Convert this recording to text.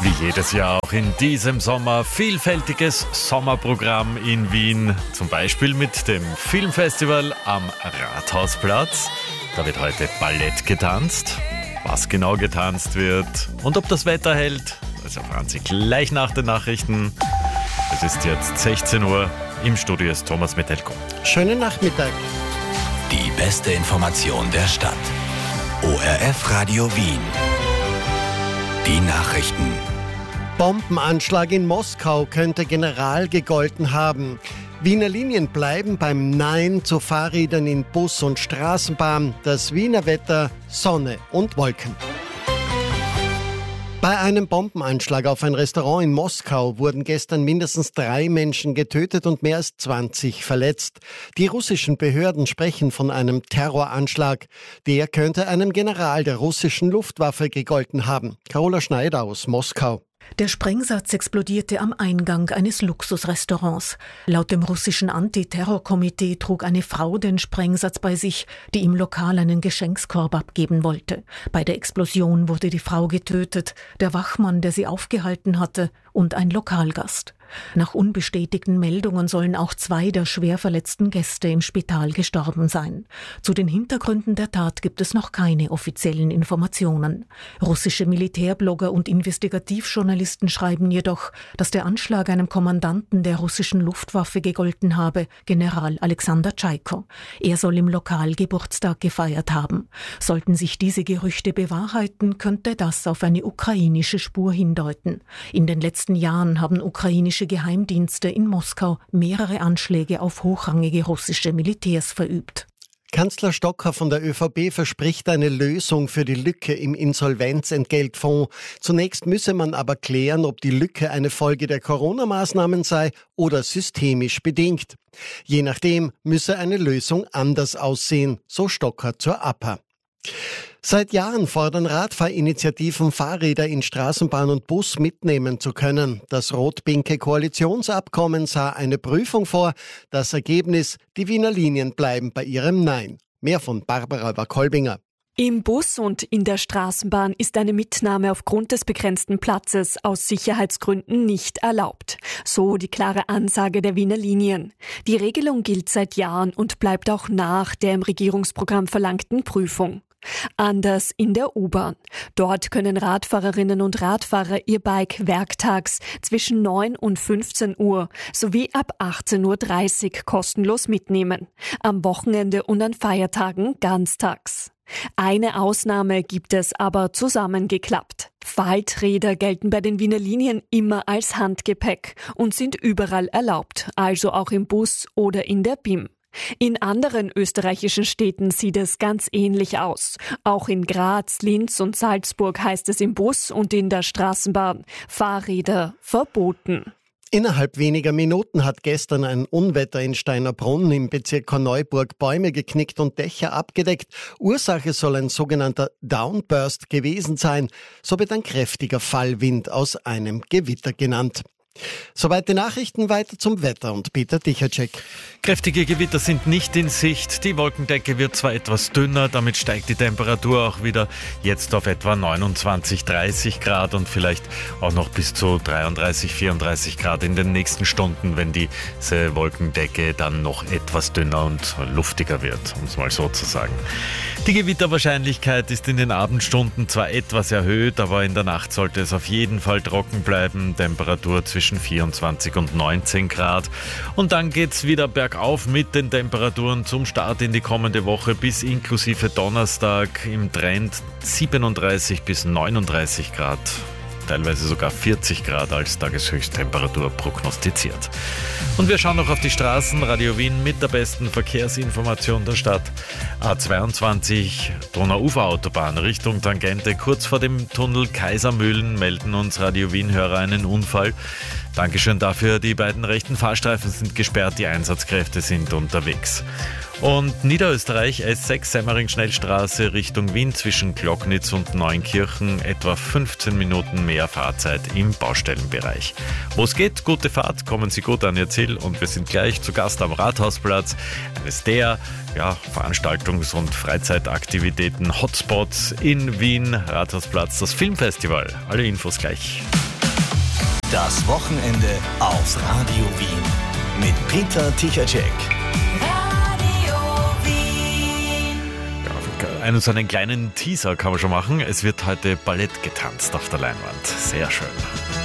Wie jedes Jahr auch in diesem Sommer vielfältiges Sommerprogramm in Wien. Zum Beispiel mit dem Filmfestival am Rathausplatz. Da wird heute Ballett getanzt. Was genau getanzt wird und ob das Wetter hält, das erfahren Sie gleich nach den Nachrichten. Es ist jetzt 16 Uhr. Im Studio ist Thomas Metelko. Schönen Nachmittag. Die beste Information der Stadt. ORF Radio Wien. Die Nachrichten. Bombenanschlag in Moskau könnte general gegolten haben. Wiener Linien bleiben beim Nein zu Fahrrädern in Bus und Straßenbahn. Das Wiener Wetter, Sonne und Wolken. Bei einem Bombenanschlag auf ein Restaurant in Moskau wurden gestern mindestens 3 Menschen getötet und mehr als 20 verletzt. Die russischen Behörden sprechen von einem Terroranschlag. Der könnte einem General der russischen Luftwaffe gegolten haben. Carola Schneider aus Moskau. Der Sprengsatz explodierte am Eingang eines Luxusrestaurants. Laut dem russischen Antiterrorkomitee trug eine Frau den Sprengsatz bei sich, die im Lokal einen Geschenkskorb abgeben wollte. Bei der Explosion wurde die Frau getötet, der Wachmann, der sie aufgehalten hatte, und ein Lokalgast. Nach unbestätigten Meldungen sollen auch 2 der schwer verletzten Gäste im Spital gestorben sein. Zu den Hintergründen der Tat gibt es noch keine offiziellen Informationen. Russische Militärblogger und Investigativjournalisten schreiben jedoch, dass der Anschlag einem Kommandanten der russischen Luftwaffe gegolten habe, General Alexander Tschaiko. Er soll im Lokal Geburtstag gefeiert haben. Sollten sich diese Gerüchte bewahrheiten, könnte das auf eine ukrainische Spur hindeuten. In den letzten Jahren haben ukrainische Geheimdienste in Moskau mehrere Anschläge auf hochrangige russische Militärs verübt. Kanzler Stocker von der ÖVP verspricht eine Lösung für die Lücke im Insolvenzentgeltfonds. Zunächst müsse man aber klären, ob die Lücke eine Folge der Corona-Maßnahmen sei oder systemisch bedingt. Je nachdem müsse eine Lösung anders aussehen, so Stocker zur APA. Seit Jahren fordern Radfahrinitiativen, Fahrräder in Straßenbahn und Bus mitnehmen zu können. Das rot-pinke Koalitionsabkommen sah eine Prüfung vor. Das Ergebnis: die Wiener Linien bleiben bei ihrem Nein. Mehr von Barbara Wakolbinger. Im Bus und in der Straßenbahn ist eine Mitnahme aufgrund des begrenzten Platzes aus Sicherheitsgründen nicht erlaubt. So die klare Ansage der Wiener Linien. Die Regelung gilt seit Jahren und bleibt auch nach der im Regierungsprogramm verlangten Prüfung. Anders in der U-Bahn. Dort können Radfahrerinnen und Radfahrer ihr Bike werktags zwischen 9 und 15 Uhr sowie ab 18.30 Uhr kostenlos mitnehmen. Am Wochenende und an Feiertagen ganztags. Eine Ausnahme gibt es aber zusammengeklappt. Falträder gelten bei den Wiener Linien immer als Handgepäck und sind überall erlaubt, also auch im Bus oder in der BIM. In anderen österreichischen Städten sieht es ganz ähnlich aus. Auch in Graz, Linz und Salzburg heißt es im Bus und in der Straßenbahn: Fahrräder verboten. Innerhalb weniger Minuten hat gestern ein Unwetter in Steinerbrunn im Bezirk Korneuburg Bäume geknickt und Dächer abgedeckt. Ursache soll ein sogenannter Downburst gewesen sein. So wird ein kräftiger Fallwind aus einem Gewitter genannt. Soweit die Nachrichten, weiter zum Wetter und Peter Tichacek. Kräftige Gewitter sind nicht in Sicht. Die Wolkendecke wird zwar etwas dünner, damit steigt die Temperatur auch wieder jetzt auf etwa 29, 30 Grad und vielleicht auch noch bis zu 33, 34 Grad in den nächsten Stunden, wenn diese Wolkendecke dann noch etwas dünner und luftiger wird, um es mal so zu sagen. Die Gewitterwahrscheinlichkeit ist in den Abendstunden zwar etwas erhöht, aber in der Nacht sollte es auf jeden Fall trocken bleiben. Temperatur zwischen 24 und 19 Grad. Und dann geht's wieder bergauf mit den Temperaturen zum Start in die kommende Woche bis inklusive Donnerstag im Trend 37 bis 39 Grad. Teilweise sogar 40 Grad als Tageshöchsttemperatur prognostiziert. Und wir schauen noch auf die Straßen. Radio Wien mit der besten Verkehrsinformation der Stadt. A22 Donauuferautobahn Richtung Tangente. Kurz vor dem Tunnel Kaisermühlen melden uns Radio Wien-Hörer einen Unfall. Dankeschön dafür. Die beiden rechten Fahrstreifen sind gesperrt. Die Einsatzkräfte sind unterwegs. Und Niederösterreich S6 Semmering-Schnellstraße Richtung Wien zwischen Glocknitz und Neunkirchen etwa 15 Minuten mehr Fahrzeit im Baustellenbereich. Wo es geht, gute Fahrt, kommen Sie gut an Ihr Ziel und wir sind gleich zu Gast am Rathausplatz, eines der Veranstaltungs- und Freizeitaktivitäten Hotspots in Wien. Rathausplatz, das Filmfestival. Alle Infos gleich. Das Wochenende auf Radio Wien mit Peter Tichacek. So einen kleinen Teaser kann man schon machen. Es wird heute Ballett getanzt auf der Leinwand. Sehr schön.